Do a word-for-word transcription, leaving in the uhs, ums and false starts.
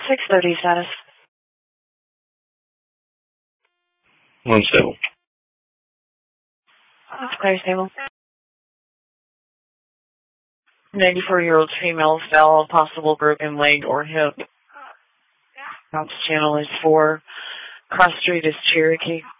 six thirty status. Unstable. That's clear, stable. ninety-four-year-old female fell, possible broken leg or hip. Bounce channel is four. Cross street is Cherokee.